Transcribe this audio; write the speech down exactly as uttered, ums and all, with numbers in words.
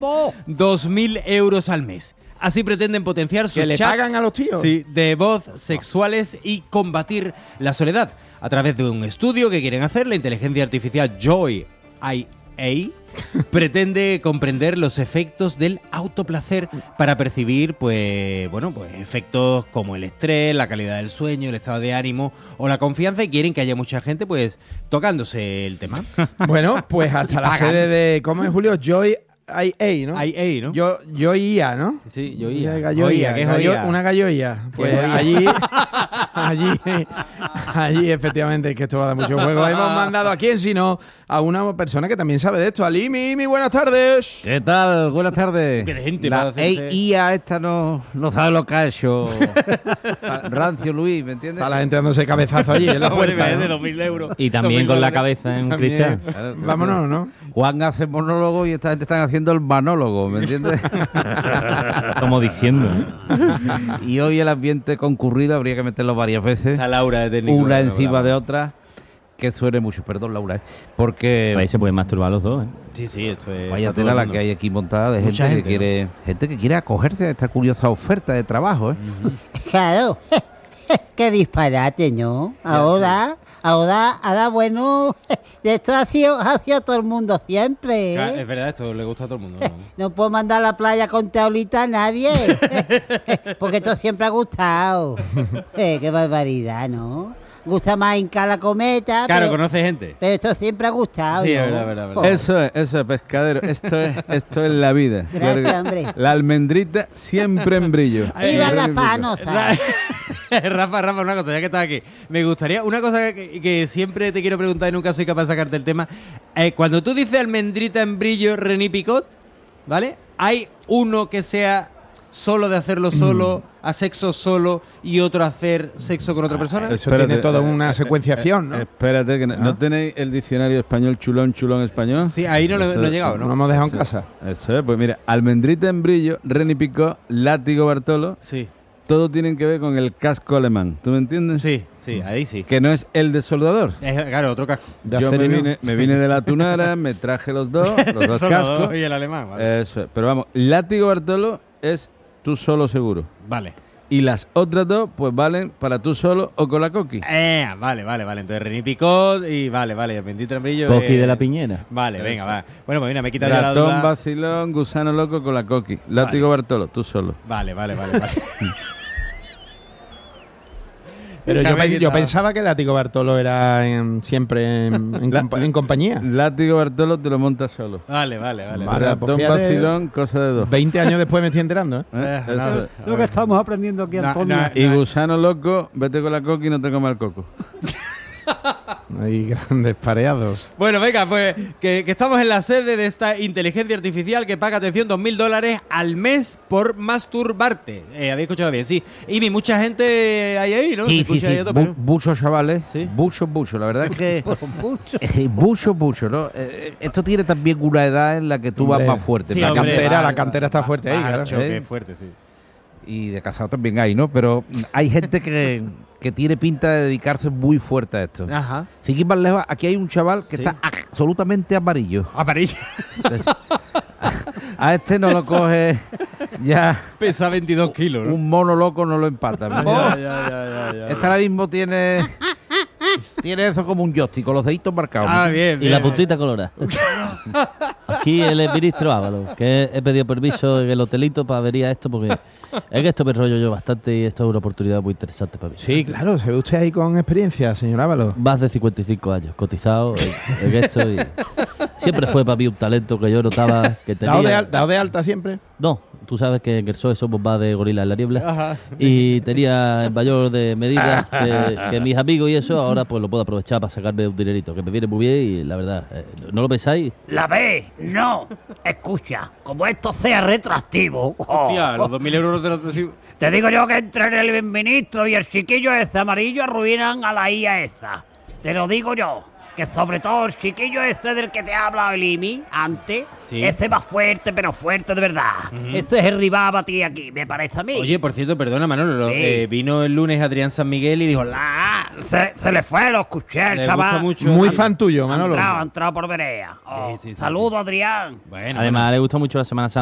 dos mil euros al mes. Así pretenden potenciar sus ¿Que le chats, pagan a los tíos? Sí, de voz sexuales y combatir la soledad. A través de un estudio que quieren hacer, la inteligencia artificial Joy I A pretende comprender los efectos del autoplacer para percibir, pues, bueno, pues efectos como el estrés, la calidad del sueño, el estado de ánimo o la confianza, y quieren que haya mucha gente, pues, tocándose el tema. Bueno, pues hasta la sede de, ¿cómo es, Julio? Joy I A, ¿no? I A, ¿no? Yo, yo I A, ¿no? Sí, yo I A. Galloia, ¿Qué es gallo- oía? una galloia. Pues oía? allí, allí, allí, efectivamente, es que esto va a dar mucho juego. Hemos mandado a quién, sino a una persona que también sabe de esto. Ali, Mimi, buenas tardes. ¿Qué tal? Buenas tardes. Qué de gente La para hacerse- I A esta no, no sabe lo que ha hecho Rancio Luis, ¿me entiendes? Está la gente dándose cabezazo allí en la puerta, ¿no? dos mil euros. Y también con la cabeza en un También. cristal. Claro, Vámonos, ¿no? Juan hace monólogo y esta gente están haciendo el manólogo, ¿me entiendes? Como diciendo. Y hoy el ambiente concurrido habría que meterlo varias veces, Está Laura de técnico. una no, encima bravo. de otra, que suene mucho. Perdón, Laura, ¿eh? Porque Ahí se pueden masturbar los dos, ¿eh? Sí, sí, esto es... vaya para todo tela el la mundo. que hay aquí montada de gente, Mucha gente, que quiere, gente que quiere acogerse a esta curiosa oferta de trabajo, ¿eh? Claro, qué disparate, ¿no? Ahora, ahora, ahora, bueno, de esto ha sido, ha sido todo el mundo siempre, Ca- ¿eh? Es verdad, esto le gusta a todo el mundo. ¿no? No puedo mandar a la playa con teolita a nadie, porque esto siempre ha gustado. Eh, qué barbaridad, ¿no? Gusta más hincar la cometa, Claro, pero, conoce gente. pero esto siempre ha gustado, Sí, ¿no? es verdad, es verdad, es verdad. Joder. Eso es, eso es, pescadero. Esto es, esto es la vida. Gracias, hombre. La almendrita siempre en brillo. ¡Viva la Siempre en brillo. panosa! Rafa, Rafa, una cosa, ya que estás aquí. Me gustaría, una cosa que, que siempre te quiero preguntar y nunca soy capaz de sacarte el tema. Eh, cuando tú dices almendrita en brillo, René Picot, ¿vale? ¿Hay uno que sea solo de hacerlo solo, a sexo solo, y otro hacer sexo con otra persona? Eso Espérate, tiene toda eh, una eh, secuenciación, ¿no? Espérate, que no, ¿no tenéis el diccionario español chulón, chulón español? Sí, ahí no, le- Eso- no he llegado, No lo ¿no? hemos dejado en casa. Eso es, pues mira, almendrita en brillo, René Picot, látigo Bartolo, Sí, todo tienen que ver con el casco alemán. ¿Tú me entiendes? sí, sí, ahí sí. Que no es el de soldador. Es, claro, otro casco. De Yo me acero, ¿no? vine, me vine de la tunara, me traje los dos, los dos Son los cascos. dos y el alemán, vale. Eso es. Pero vamos, látigo Bartolo es tú solo seguro. Vale. Y las otras dos, pues valen para tú solo o con la coqui. Eh, vale, vale, vale. Entonces René Picot y vale, vale, el bendito en brillo. Coqui eh, de la piñera. Vale, venga, va. Bueno, pues mira, me he quitado ya la Ratón, duda. vacilón, gusano loco con la coqui. Látigo Bartolo, tú solo. Vale, vale, vale, vale. Pero Ya yo, me he pe- yo quitado. pensaba que el látigo Bartolo era en- siempre en, en La- compa- en compañía. Látigo Bartolo te lo montas solo. Vale, vale, vale. Vale. Ratón, pues fíjate- vacilón, cosa de dos. veinte años después me estoy enterando, ¿eh? ¿Eh? Eh, nada. Eso es. Lo que estamos aprendiendo aquí, Na- Antonio. na- Y gusano loco, vete con la coqui y no te comas el coco. Hay grandes pareados. Bueno, venga, pues que, que estamos en la sede de esta inteligencia artificial que paga, atención, dos mil dólares al mes por masturbarte. Eh, ¿Habéis escuchado bien? Sí. Y vi mucha gente hay ahí, ¿no? Se Sí, sí, escucha sí. ahí a tope, Bu- ¿no? Muchos chavales, Sí. muchos, muchos. La verdad es que eh, muchos, muchos, ¿no? Eh, esto tiene también una edad en la que tú Hombre, vas más fuerte. sí, ¿no? la hombre, cantera, va- la cantera está fuerte ahí, va- claro. choque ¿eh? fuerte, sí. Y de casado también hay, ¿no? Pero mm, hay gente que, que tiene pinta de dedicarse muy fuerte a esto. Ajá. Sin ir más lejos, aquí hay un chaval que Sí. está absolutamente amarillo. Amarillo. A este no lo coge ya Pesa veintidós kilos, ¿no? un mono loco, no lo empata. ¿me Ya, entiendes? ya, ya, ya, ya. Este ahora mismo tiene tiene eso como un joystick, con los deditos marcados. Ah, bien, Y bien, la bien. puntita colorada. Aquí el ministro Ábalos, que he pedido permiso en el hotelito para venir a esto porque es que esto me rollo yo bastante y esto es una oportunidad muy interesante para mí. Sí, claro, se ve usted ahí con experiencia, señor Ábalos. Más de cincuenta y cinco años, cotizado en, en esto y siempre fue para mí un talento que yo notaba que tenía. ¿Dado de, al- dado de alta siempre? No, tú sabes que en el P S O E somos más de gorila en la niebla Ajá. y tenía el mayor de medidas que, que mis amigos y eso, ahora pues lo puedo aprovechar para sacarme un dinerito que me viene muy bien y la verdad, eh, ¿no lo pensáis? ¿La ves? No. Escucha, como esto sea retroactivo. Hostia, los dos mil euros de los... Te digo yo que entre el ministro y el chiquillo ese amarillo arruinan a la I A esa. Te lo digo yo. que sobre todo el chiquillo este del que te ha hablado el Imi antes, Sí. ese va fuerte, pero fuerte de verdad. Este es el rival a ti aquí, me parece a mí. Oye, por cierto, perdona, Manolo, lo- Sí. eh, vino el lunes Adrián San Miguel y dijo, la... se, se le fue, lo escuché, el Le chaval. gusta mucho. Muy Ha- fan tuyo, Ha Manolo. entrado, ha entrado por Berea. Oh, Sí, sí, sí, saludos, sí. Adrián. Bueno, Además, bueno. le gusta mucho la Semana Santa.